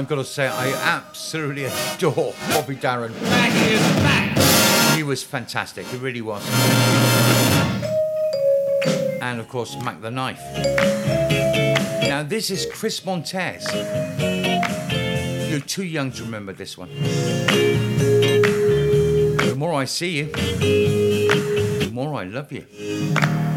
got to say, I absolutely adore Bobby Darin. Back is back. He was fantastic. He really was. And of course, Mac the Knife. Now, this is Chris Montez. You're too young to remember this one. The more I see you, the more I love you.